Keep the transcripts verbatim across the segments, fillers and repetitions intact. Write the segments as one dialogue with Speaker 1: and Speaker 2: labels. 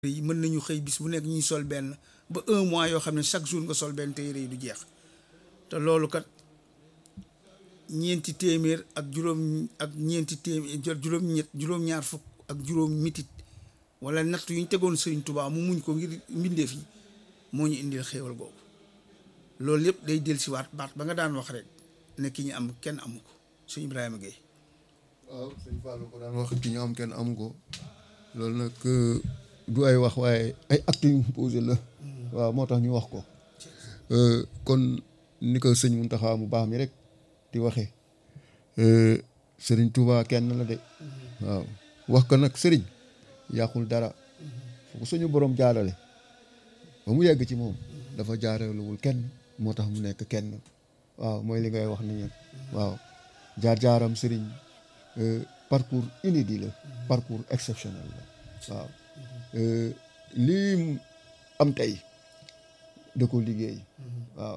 Speaker 1: yi mën nañu xëy bis bu nekk ñuy sol benn ba un mois yoo xam ne chaque jour nga sol benn te yére yi du jeex te loolu kat ñeenti téeméer ak juróom ak ñeenti téeméer juróom ñett juróom-ñaar fukk ak juróom mitit wala natt yu ñu tegoon Sëriñ Tuubaa mu muñ ko ngir mbindeef yi moo ñu indil xéewal googu loolu yëpp day dellusiwaat baat ba nga daan wax rek ne ki ñu am kenn amu ko sëñ Ibrahima Gueye.
Speaker 2: waaw sëñ Fallou ko daan wax ki ñu am kenn amu ko loolu nag du ay wax waaye ay actes yu mu posé la waaw moo tax ñu wax ko kon ni ko sëñ Mountakha mu baax mi rek di waxee Sëriñ Touba kenn la de waaw wax ko nag sëriñ yàqul dara fu ko suñu borom jaarale ba mu yegg ci moom dafa jaaralewul kenn moo tax mu nekk kenn waaw mooy li ngay wax ni waaw jaar-jaaram sëriñ parcours inédit la parcours exceptionnel la waaw lii am tey da ko liggéey waaw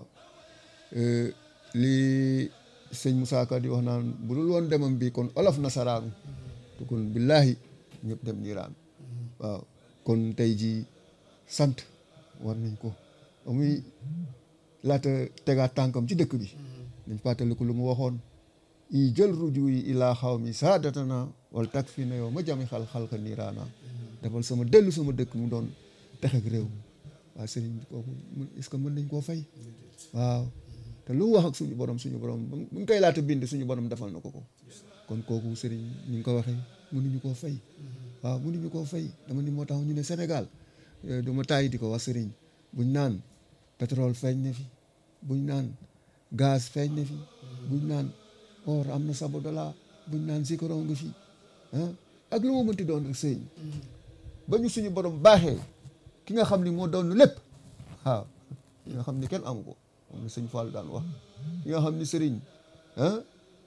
Speaker 2: lii sëñ Moussa Ka di wax naan bu dul woon demam bi kon olof nasaraanu te kon billaahi ñëpp dem niiraan waaw kon tey ji sant war nañ ko amuy laata tegaat tànkam ci dëkk bi dañ fàttaliku lu mu waxoon i jël ruju yi ilaa xaw mi saadatana wala tak fii na yow ma jami xal xalka niiraana defal sama dellu sama dëkk mu doon texeg réew mi waaw sëriñ kooku est-ce que mën nañ koo fay waaw te lu mu wax ak suñu borom suñu borom bu ñu koy laata bind suñu borom defal na ko ko kon kooku sëriñ ñu ngi ko waxee mënuñu koo fay waaw mënuñu koo fay dama ni moo tax ñu ne Sénégal du ma tàyyi di ko wax sëriñ buñ naan pétrole feeñ na fi buñ naan gaz feeñ na fi buñ naan or am na sabo dollar buñ naan zikoro nga fi ah ak lu ma mënti doon rek sëriñ ba ñu suñu borom baaxee ki nga xam ni moo doon lépp waaw ki nga xam ni kenn amu ko moom la sëñ Fall daan wax ki nga xam ni sëriñ ah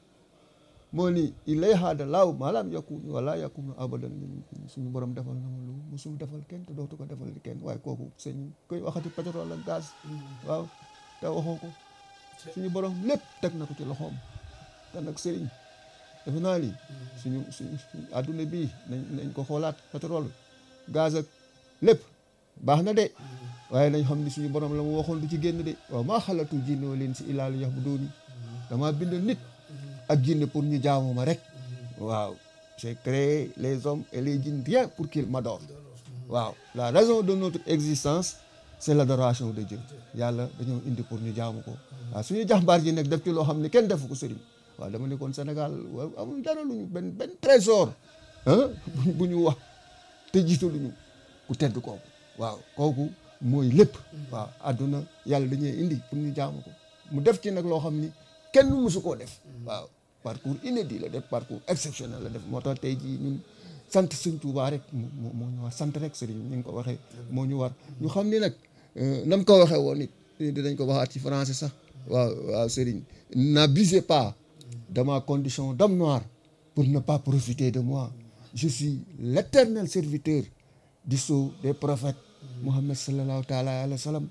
Speaker 2: moo ni ilay haada laaw maalaam yakunu wala yakunu abadan suñu borom defal na ma lu musul defal kenn te dootu ko defal di kenn waaye kooku sëñ koy waxati pétrole ak gaz waaw te waxoo ko suñu borom lépp teg na ko ci loxoom te nag sëriñ defe naa li suñu suñu àdduna bii nañ nañ ko xoolaat pétrole gaz ak lépp baax na de waaye nañ xam ni suñu borom la mu waxoon du ci génn de waaw maa xalatu jinnoo leen si illaa liya'buduuni damaa bind nit ak jinne pour ñu jaamu ma rek waaw j'ai créé les hommes et les djinns rien pour qu'ils m'adorent waaw la raison de notre existence c'est l'adoration de Dieu yàlla dañoo indi pour ñu jaamu ko waaw suñu jàmbaar ji nag def ci loo xam ne kenn defu ko sëriñ waaw dama nekkoon Sénégal waaw amul dara luñu benn benn trésor ah bu ñu wax te jiitu luñu ku tedd kooku waaw kooku mooy lépp waaw àdduna yàlla dañuy indi pour ñu jaamu ko mu def ci nag loo xam ni kenn mësu koo def waaw parcours inédit la def parcours exceptionnel la def moo tax tey jii ñun sant sëñ Tuubaa rek moo moo ñu war sant rek sëriñ ni nga ko waxee moo ñu war ñu xam ni nag nam ko waxee woon it dinañ ko waxaat ci français sax waaw waaw sëriñ n'abusez pas de ma condition d'homme noir pour ne pas profiter de moi je suis l'éternel serviteur du sceau des prophètes Mohammed sallallahu taala alayhi wa sallam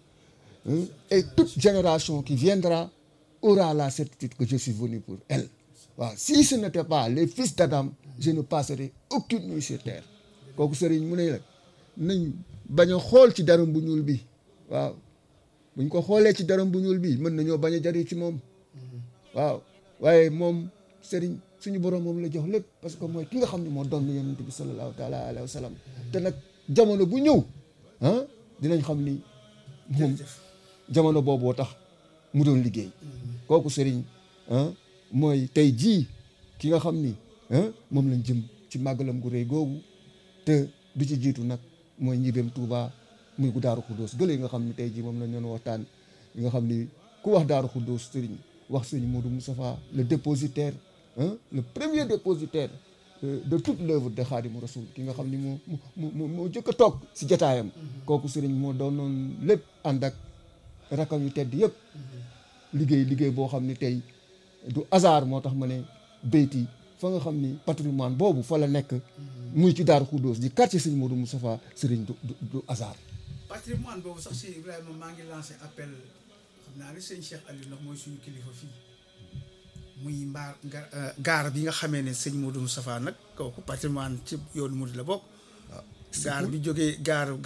Speaker 2: et toute génération qui viendra aura la certitude que je suis venu pour elle waaw si ce n'était pas les fils d'Adam je ne passerai aucune nuit sur terre kooku sëriñ mu ne la nañ bañ a xool ci daram bu ñuul bi waaw buñ ko xoolee ci daram bu ñuul bi mën nañoo bañ a jari ci moom waaw waaye moom sëriñ suñu borom moom la jox lépp parce que mooy ki nga xam ne moo doon yonent bi sallallahu taala alayhi wa sallam te nag jamono bu ñëw ah dinañ xam ni moom jamono booboo tax mu doon liggéey kooku sëriñ ah mooy tey jii ki nga xam ni ah moom lañ jëm ci màggalam gu rëy googu te du ci jiitu nag mooy njibem Touba muy gu Daaru Xuddoos gële nga xam ni tey jii moom lañ doon waxtaan yi nga xam ni ku wax Daaru Xuddoos sëriñ wax sëriñ Modou Moustapha le dépositaire ah le premier dépositaire de toute l'œuvre de Khadimou Rassoul ki nga xam ni moo moo moo moo jëkk a toog si jataayam kooku sëriñ moo doonoon lépp ànd ak rakam yu tedd yëpp liggéey liggéey boo xam ni tey du hasard moo tax ma ne béyti fa nga xam ni patrimoine boobu fa la nekk muy ci Daaru Xuddoos di quartier sëñ Modou Moustapha sëriñ du du hasard
Speaker 1: patrimoine boobu sax si Ibrahima maa ngi lancé appel xam naa ne sëñ Cheikh Aliou ndax mooy suñu kilifa fii muy mbaar gaar bi nga xamee ne sëñ Modou Moustapha nag kooku patrimoine ci yoonu Mouride la bokk gaar bi jógee gaar